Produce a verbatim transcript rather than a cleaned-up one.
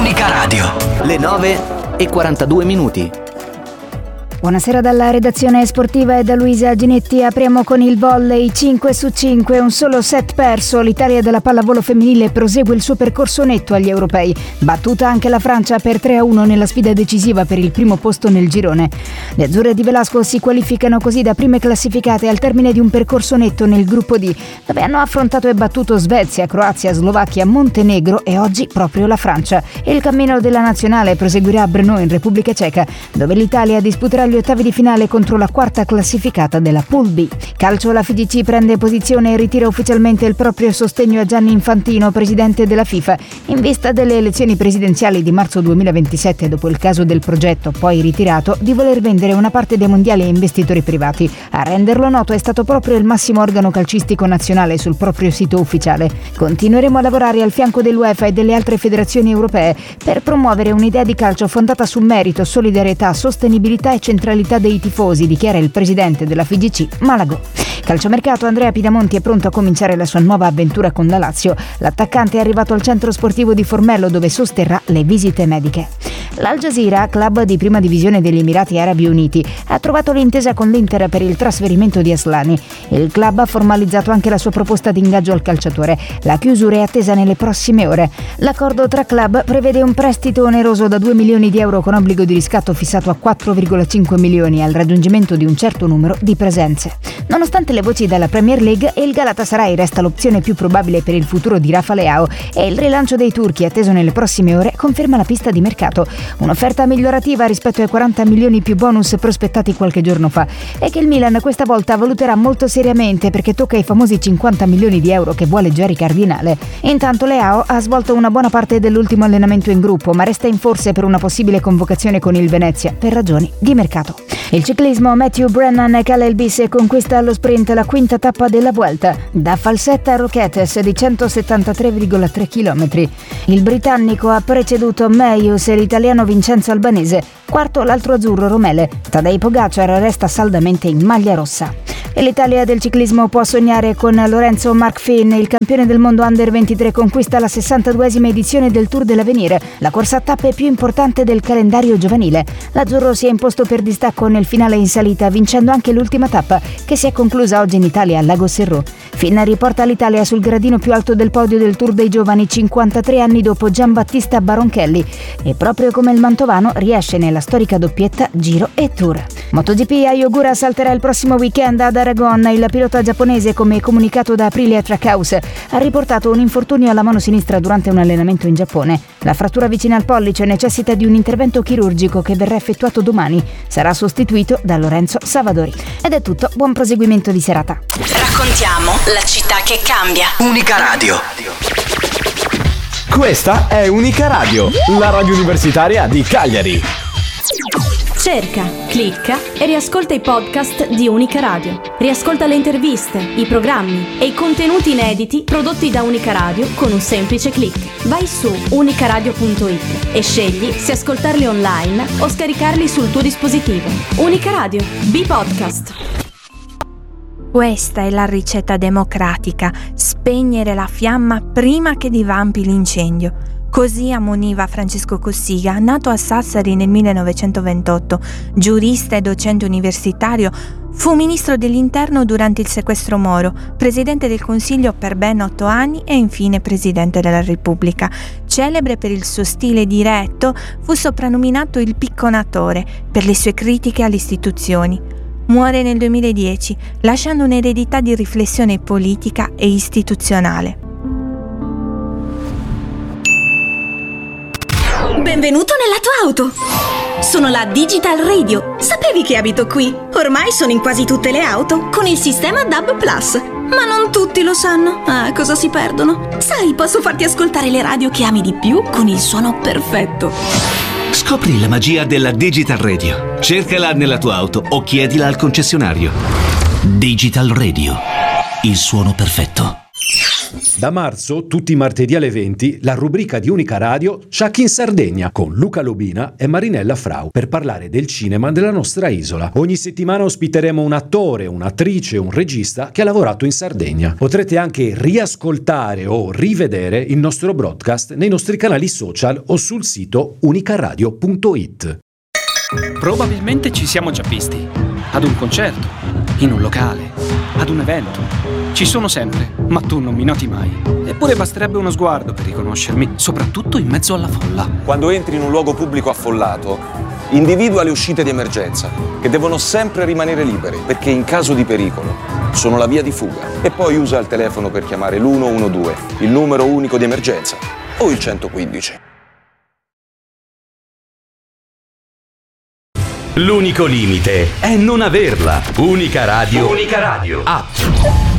Unica Radio. Le nove e quarantadue minuti. Buonasera dalla redazione sportiva e da Luisa Ginetti. Apriamo con il volley. Cinque su cinque, un solo set perso. L'Italia della pallavolo femminile prosegue il suo percorso netto agli europei. Battuta anche la Francia per tre a uno nella sfida decisiva per il primo posto nel girone. Le azzurre di Velasco si qualificano così da prime classificate al termine di un percorso netto nel gruppo D, dove hanno affrontato e battuto Svezia, Croazia, Slovacchia, Montenegro e oggi proprio la Francia. Il cammino della nazionale proseguirà a Brno in Repubblica Ceca, dove l'Italia disputerà gli ottavi di finale contro la quarta classificata della Pool B. Calcio, la F I G C prende posizione e ritira ufficialmente il proprio sostegno a Gianni Infantino, presidente della FIFA, in vista delle elezioni presidenziali di marzo duemilaventisette, dopo il caso del progetto, poi ritirato, di voler vendere una parte dei mondiali a investitori privati. A renderlo noto è stato proprio il massimo organo calcistico nazionale sul proprio sito ufficiale. Continueremo a lavorare al fianco dell'UEFA e delle altre federazioni europee per promuovere un'idea di calcio fondata su merito, solidarietà, sostenibilità e centralità dei tifosi, dichiara il presidente della F I G C, Malagò. Calciomercato, Andrea Pidamonti è pronto a cominciare la sua nuova avventura con la Lazio. L'attaccante è arrivato al centro sportivo di Formello, dove sosterrà le visite mediche. L'Al Jazeera, club di prima divisione degli Emirati Arabi Uniti, ha trovato l'intesa con l'Inter per il trasferimento di Aslani. Il club ha formalizzato anche la sua proposta di ingaggio al calciatore. La chiusura è attesa nelle prossime ore. L'accordo tra club prevede un prestito oneroso da due milioni di euro con obbligo di riscatto fissato a quattro virgola cinque milioni al raggiungimento di un certo numero di presenze. Nonostante le voci dalla Premier League, il Galatasaray resta l'opzione più probabile per il futuro di Rafa Leao e il rilancio dei turchi, atteso nelle prossime ore, conferma la pista di mercato. Un'offerta migliorativa rispetto ai quaranta milioni più bonus prospettati qualche giorno fa, e che il Milan questa volta valuterà molto seriamente perché tocca i famosi cinquanta milioni di euro che vuole Jerry Cardinale. Intanto Leao ha svolto una buona parte dell'ultimo allenamento in gruppo, ma resta in forse per una possibile convocazione con il Venezia per ragioni di mercato. Il ciclismo, Matthew Brennan cala il bis e conquista allo sprint la quinta tappa della Vuelta, da Falsetta a Roquetes di centosettantatré virgola tre chilometri. Il britannico ha preceduto Meus e l'italiano Vincenzo Albanese, quarto l'altro azzurro Romele. Tadej Pogacar resta saldamente in maglia rossa. E l'Italia del ciclismo può sognare con Lorenzo Marc-Finn. Il campione del mondo under ventitré conquista la sessantaduesima edizione del Tour dell'Avenir, la corsa a tappe più importante del calendario giovanile. L'azzurro si è imposto per distacco nel finale in salita, vincendo anche l'ultima tappa, che si è conclusa oggi in Italia a Lago Serrò. Finn riporta l'Italia sul gradino più alto del podio del Tour dei giovani cinquantatré anni dopo Giambattista Baronchelli, e proprio come il mantovano riesce nella storica doppietta Giro e Tour. MotoGP, Ai Ogura salterà il prossimo weekend ad Aragon. Il pilota giapponese, come comunicato da Aprilia Trackhouse, ha riportato un infortunio alla mano sinistra durante un allenamento in Giappone. La frattura vicina al pollice necessita di un intervento chirurgico che verrà effettuato domani. Sarà sostituito da Lorenzo Savadori. Ed è tutto, buon proseguimento di serata. Raccontiamo la città che cambia. Unica Radio. Questa è Unica Radio, la radio universitaria di Cagliari. Cerca, clicca e riascolta i podcast di Unica Radio. Riascolta le interviste, i programmi e i contenuti inediti prodotti da Unica Radio con un semplice click. Vai su unicaradio punto it e scegli se ascoltarli online o scaricarli sul tuo dispositivo. Unica Radio, B-Podcast. Questa è la ricetta democratica: spegnere la fiamma prima che divampi l'incendio. Così ammoniva Francesco Cossiga, nato a Sassari nel millenovecentoventotto, giurista e docente universitario. Fu ministro dell'Interno durante il sequestro Moro, presidente del Consiglio per ben otto anni e infine presidente della Repubblica. Celebre per il suo stile diretto, fu soprannominato il picconatore per le sue critiche alle istituzioni. Muore nel duemiladieci, lasciando un'eredità di riflessione politica e istituzionale. Benvenuto nella tua auto! Sono la Digital Radio. Sapevi che abito qui? Ormai sono in quasi tutte le auto con il sistema D A B Plus. Ma non tutti lo sanno. Ah, cosa si perdono? Sai, posso farti ascoltare le radio che ami di più con il suono perfetto. Scopri la magia della Digital Radio. Cercala nella tua auto o chiedila al concessionario. Digital Radio. Il suono perfetto. Da marzo, tutti i martedì alle venti, la rubrica di Unica Radio Sciacchi in Sardegna con Luca Lobina e Marinella Frau per parlare del cinema della nostra isola. Ogni settimana ospiteremo un attore, un'attrice, un regista che ha lavorato in Sardegna. Potrete anche riascoltare o rivedere il nostro broadcast nei nostri canali social o sul sito unicaradio punto it. Probabilmente ci siamo già visti. Ad un concerto, in un locale, ad un evento. Ci sono sempre, ma tu non mi noti mai. Eppure basterebbe uno sguardo per riconoscermi, soprattutto in mezzo alla folla. Quando entri in un luogo pubblico affollato, individua le uscite di emergenza, che devono sempre rimanere libere, perché in caso di pericolo sono la via di fuga. E poi usa il telefono per chiamare l'uno uno due, il numero unico di emergenza, o il centoquindici. L'unico limite è non averla. Unica Radio. Unica Radio. App.